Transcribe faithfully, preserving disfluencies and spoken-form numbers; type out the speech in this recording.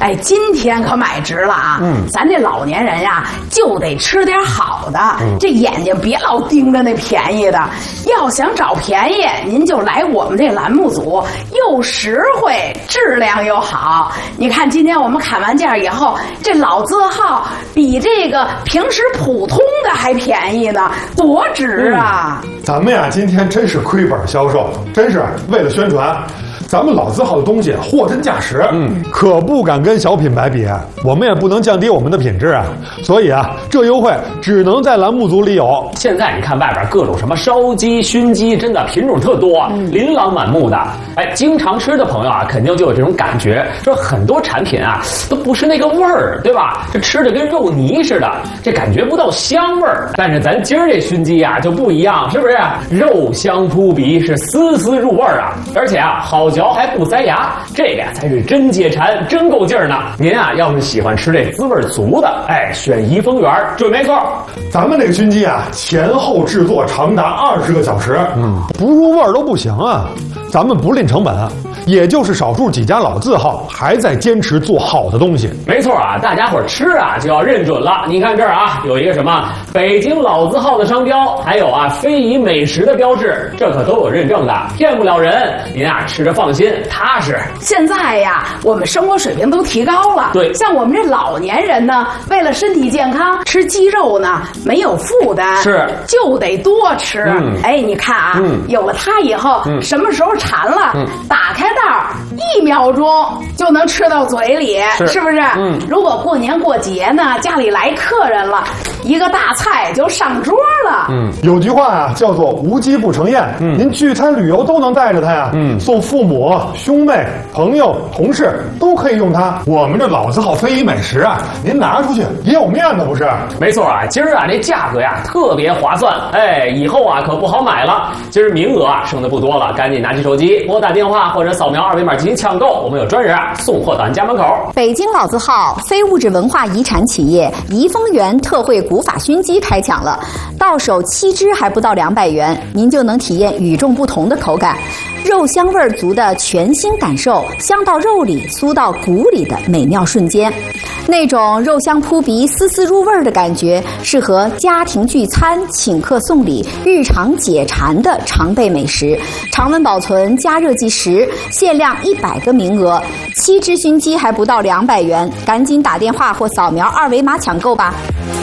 哎，今天可买值了啊！嗯，咱这老年人呀，就得吃点好的，嗯、这眼睛别老盯着那便宜的。要想找便宜，您就来我们这栏目组，又实惠，质量又好。你看，今天我们砍完价以后，这老字号比这个平时普通的还便宜呢，多值啊！ 嗯、咱们呀，今天真是亏本销售，真是为了宣传。咱们老字号的东西货真价实，嗯，可不敢跟小品牌比，我们也不能降低我们的品质啊。所以啊，这优惠只能在栏目组里有。 现在你看外边各种什么烧鸡、熏鸡，真的品种特多，嗯、琳琅满目的。哎，经常吃的朋友啊，肯定就有这种感觉，说很多产品啊都不是那个味儿，对吧？这吃的跟肉泥似的，这感觉不到香味儿。但是咱今儿这熏鸡啊就不一样，是不是？肉香扑鼻，是丝丝入味儿啊，而且啊好嚼。还不塞牙，这个呀才是真解馋，真够劲儿呢。您啊，要是喜欢吃这滋味足的，哎，选怡丰园准没错。 咱们这个熏鸡啊，前后制作长达二十个小时，嗯，不入味儿都不行啊。咱们不吝成本，也就是少数几家老字号还在坚持做好的东西。 没错啊，大家伙吃啊就要认准了。你看这儿啊，有一个什么北京老字号的商标，还有啊非遗美食的标志，这可都有认证的，骗不了人。您啊吃着放心踏实。 现在呀，我们生活水平都提高了， 对， 像我们这老年人呢，为了身体健康，吃鸡肉呢没有负担， 是就得多吃。嗯、哎，你看啊，嗯、有了它以后，嗯、什么时候馋了，嗯、打开袋一秒钟就能吃到嘴里，是, 是不是？嗯，如果过年过节呢，家里来客人了，一个大菜就上桌了。 嗯，有句话啊，叫做无鸡不成宴。嗯，您聚餐旅游都能带着它呀。嗯，送父母、兄妹、朋友、同事都可以用它。我们这老字号非遗美食啊，您拿出去也有面子，不是？ 没错啊，今儿啊这价格呀特别划算，哎，以后啊可不好买了。今儿名额啊剩的不多了，赶紧拿起手机拨打电话或者扫描二维码进行抢购，我们有专人啊送货到您家门口。 北京老字号非物质文化遗产企业怡丰园特惠古法熏鸡开抢了，到手七只还不到两百元，您就能体验与众不同的口感。肉香味足的全新感受，香到肉里，酥到骨里的美妙瞬间，那种肉香扑鼻、丝丝入味的感觉，适合家庭聚餐、请客送礼、日常解馋的常备美食。常温保存，加热即食，限量一百个名额，七只熏鸡还不到两百元，赶紧打电话或扫描二维码抢购吧。